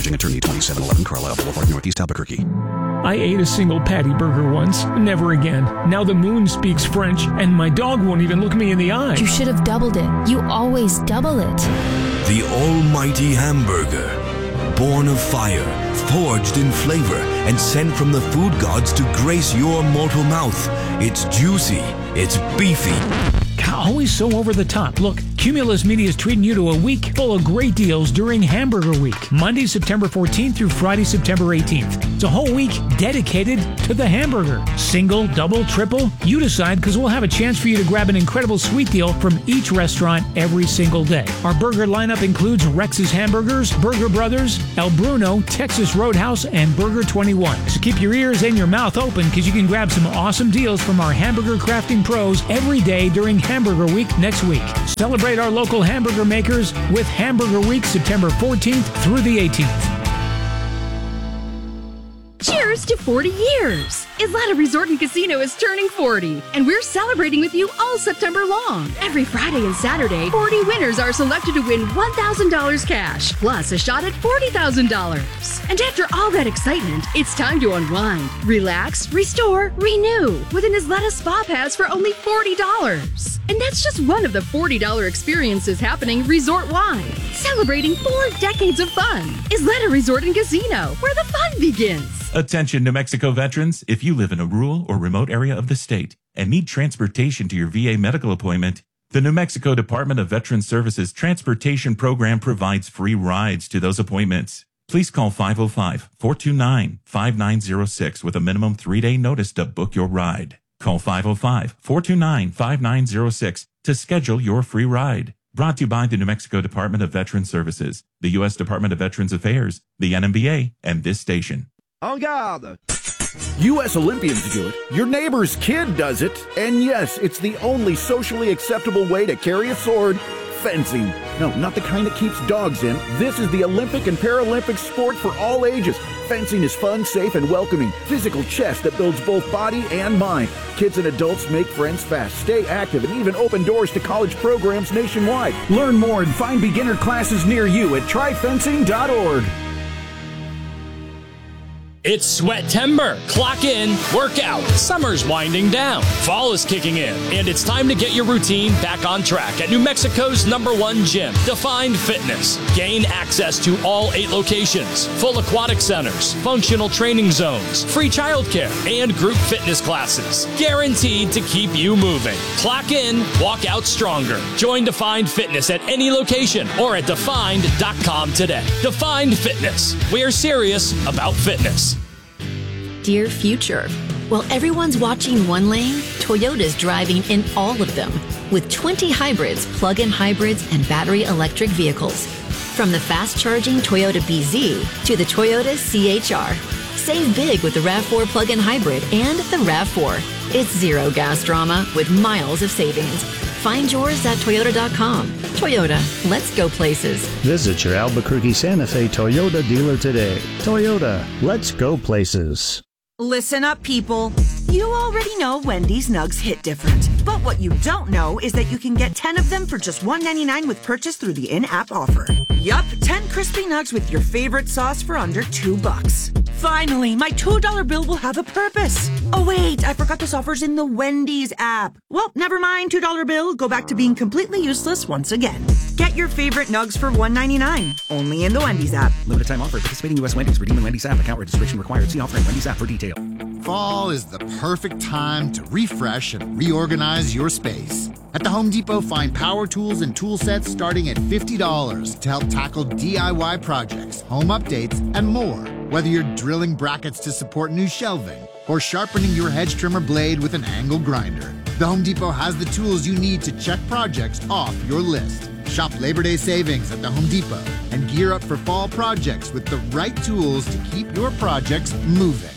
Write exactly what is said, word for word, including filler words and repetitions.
Managing Attorney, twenty-seven eleven Carlisle Boulevard, Northeast Albuquerque. I ate a single patty burger once. Never again. Now the moon speaks French, and my dog won't even look me in the eye. You should have doubled it. You always double it. The almighty hamburger. Born of fire, forged in flavor, and sent from the food gods to grace your mortal mouth. It's juicy. It's beefy. Always so over the top. Look, Cumulus Media is treating you to a week full of great deals during Hamburger Week. Monday, September fourteenth through Friday, September eighteenth. It's a whole week dedicated to the hamburger. Single, double, triple, you decide, because we'll have a chance for you to grab an incredible sweet deal from each restaurant every single day. Our burger lineup includes Rex's Hamburgers, Burger Brothers, El Bruno, Texas Roadhouse, and Burger twenty-one. So keep your ears and your mouth open, because you can grab some awesome deals from our hamburger crafting pros every day during Hamburger Week next week. Celebrate our local hamburger makers with Hamburger Week September fourteenth through the eighteenth. Cheers to forty years! Isleta Resort and Casino is turning forty, and we're celebrating with you all September long. Every Friday and Saturday, forty winners are selected to win one thousand dollars cash, plus a shot at forty thousand dollars. And after all that excitement, it's time to unwind, relax, restore, renew with an Isleta Spa Pass for only forty dollars. And that's just one of the forty dollars experiences happening resort-wide. Celebrating four decades of fun. Isleta Resort and Casino, where the fun begins. Attention, New Mexico veterans. If you live in a rural or remote area of the state and need transportation to your V A medical appointment, the New Mexico Department of Veterans Services Transportation Program provides free rides to those appointments. Please call five oh five, four two nine, five nine oh six with a minimum three-day notice to book your ride. Call five oh five, four two nine, five nine oh six to schedule your free ride. Brought to you by the New Mexico Department of Veterans Services, the U S Department of Veterans Affairs, the N M B A, and this station. En garde! U S Olympians do it, your neighbor's kid does it, and yes, it's the only socially acceptable way to carry a sword. Fencing. No, not the kind that keeps dogs in. This is the Olympic and Paralympic sport for all ages. Fencing is fun, safe, and welcoming. Physical chess that builds both body and mind. Kids and adults make friends fast, stay active, and even open doors to college programs nationwide. Learn more and find beginner classes near you at try fencing dot org. It's Sweat-tember. Clock in, work out. Summer's winding down. Fall is kicking in, and it's time to get your routine back on track at New Mexico's number one gym, Defined Fitness. Gain access to all eight locations, full aquatic centers, functional training zones, free childcare, and group fitness classes. Guaranteed to keep you moving. Clock in, walk out stronger. Join Defined Fitness at any location or at defined dot com today. Defined Fitness. We're serious about fitness. Dear future, while everyone's watching one lane, Toyota's driving in all of them with twenty hybrids, plug-in hybrids, and battery electric vehicles. From the fast-charging Toyota B Z to the Toyota C H R. Save big with the RAV four plug-in hybrid and the RAV four. It's zero gas drama with miles of savings. Find yours at toyota dot com. Toyota, let's go places. Visit your Albuquerque Santa Fe Toyota dealer today. Toyota, let's go places. Listen up, people. You already know Wendy's Nugs hit different. But what you don't know is that you can get ten of them for just one ninety-nine with purchase through the in-app offer. Yup, ten crispy nugs with your favorite sauce for under two bucks. Finally, my two dollar bill will have a purpose. Oh wait, I forgot this offer's in the Wendy's app. Well, never mind, two dollar bill. Go back to being completely useless once again. Get your favorite nugs for one ninety-nine. Only in the Wendy's app. Limited time offer. Participating U S Wendy's. Redeem the Wendy's app. Account registration required. See offer in Wendy's app for detail. Fall is the perfect time to refresh and reorganize your space. At the Home Depot, find power tools and tool sets starting at fifty dollars to help tackle D I Y projects, home updates, and more. Whether you're drilling brackets to support new shelving or sharpening your hedge trimmer blade with an angle grinder, the Home Depot has the tools you need to check projects off your list. Shop Labor Day savings at the Home Depot and gear up for fall projects with the right tools to keep your projects moving.